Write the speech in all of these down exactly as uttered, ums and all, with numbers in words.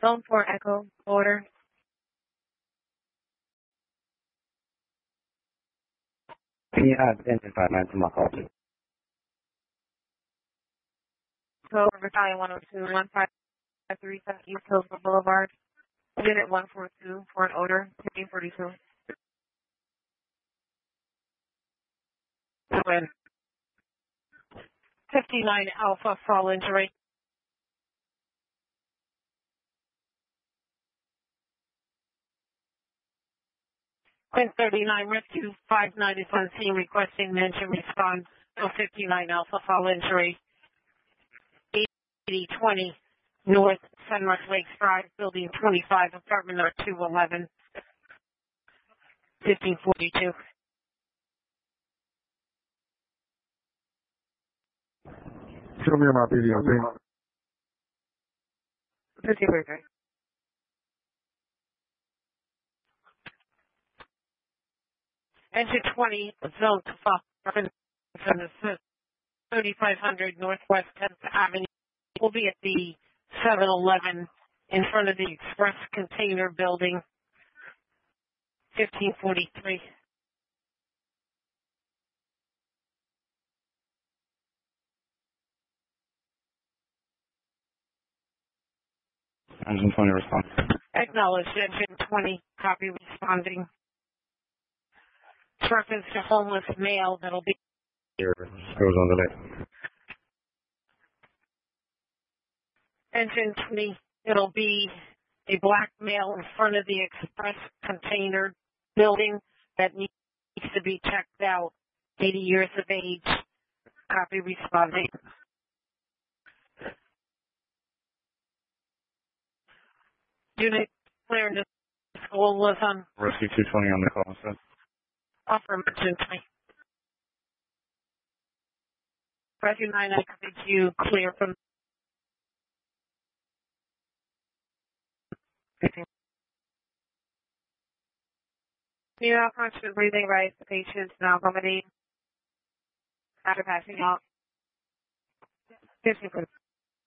Zone four Echo, order. Can you add engine five nine to my call, please? So, Battalion one oh two, one five three seven East Hillsborough Boulevard, Unit one four two for an order, fifteen forty-two. When fifty-nine Alpha fall injury. Quinn thirty-nine Rescue five nine is on scene requesting an engine response to fifty-nine Alpha fall injury. eighty twenty North Sunrise Lakes Drive, Building twenty-five, apartment number two eleven, fifteen forty-two. Show me my video, please. fifteen forty-three. Engine twenty, zone to Falcon from the thirty-five hundred Northwest tenth Avenue. We'll be at the seven eleven in front of the Express Container Building, fifteen forty-three. Engine twenty response. Acknowledged, engine twenty, copy responding. Reference to homeless male that'll be Here goes on the list. engine twenty. It'll be a black male in front of the Express Container Building that needs to be checked out. eighty years of age. Copy responding. Unit clear to school was on Rescue two twenty on the call, sir. offer emergency. Rescue nine, I could you clear from You have conscious breathing, right? The patient's now vomiting after passing out. fifteen forty-three.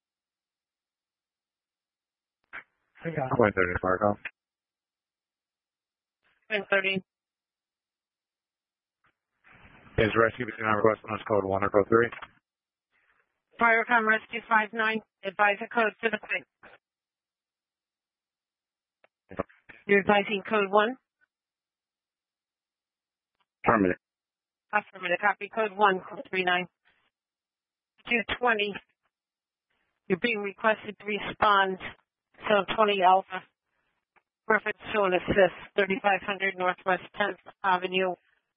Point thirty, Marco. ten thirty. Is rescue between our request on code one or code three? Firecom Rescue five nine, advise a code for the quick. You're advising code one? Affirmative. Affirmative. Copy code one, code three nine. two twenty. You're being requested to respond. So twenty Alpha. Reference to an assist. thirty-five hundred Northwest tenth Avenue.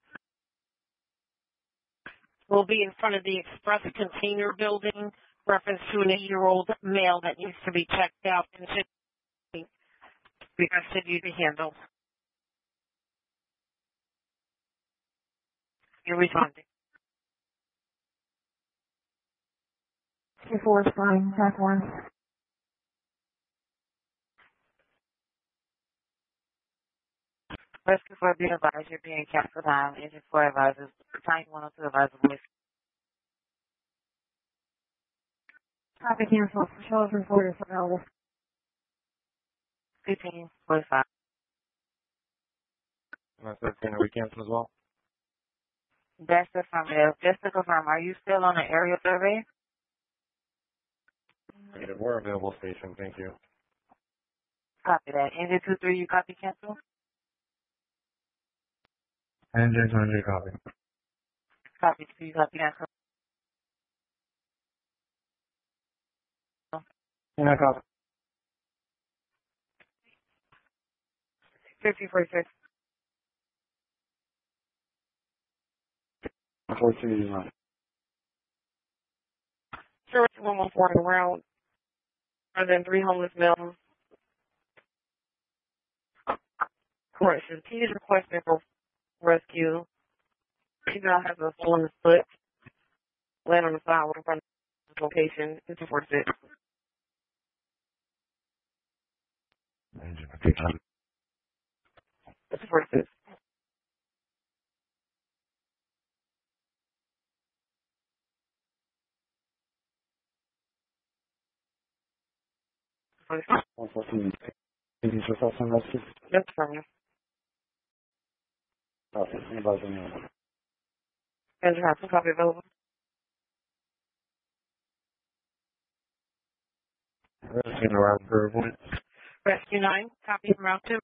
Will be in front of the Express Container Building. Reference to an eight-year-old male that needs to be checked out and should be requested you to handle. You're responding. two four is fine. That's one. Rescue four being advised, you're being kept for time. Engine four advises, Battalion one oh two advises, voice. Traffic cancel. Shows reported for Elvis. fifteen forty-five. That's thirteen, are we cancel as well? That's affirmative. Just to confirm, are you still on the aerial survey? Negative, we're available station, thank you. Copy that. Engine two three, you copy cancel? Engine twenty, copy. Copy two, you copy cancel? Yeah, copy. fifteen forty-six. fourteen, right. Sure, it's one one four around. More than three homeless males. Correction. Please request for rescue. Female has a hole in the foot. Land on the sidewalk in front of the location. fifteen forty-six. Engine fifteen. fifteen forty-six. please. one fourteen. Is this yourself on rescue? That's affirmative. Okay, anybody in there? Is your hard copy available? Rescue and arrival per point. Rescue nine, copy from Route two.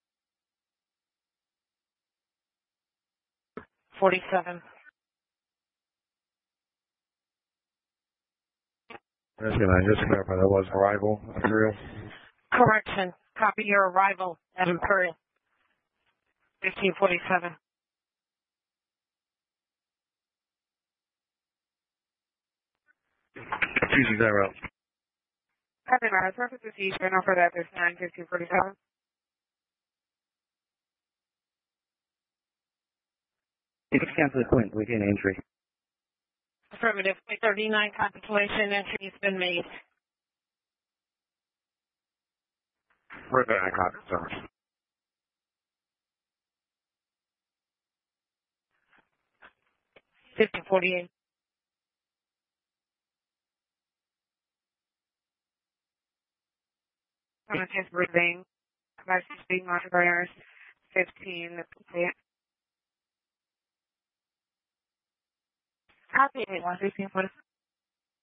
forty-seven. Rescue nine, just to clarify, that was arrival, Imperial. Correction, copy your arrival at Imperial. fifteen forty-seven. Choosing that route. Copy, my perfect with you. No further address nine fifteen forty-seven. If you cancel the point, we can entry. Affirmative. thirty-nine contemplation entry has been made. Right back, copy, sorry. fifteen forty-eight. I'm going to test breathing. Capacity speed modifiers. fifteen. That's complete. Copy eight one fifteen forty-seven.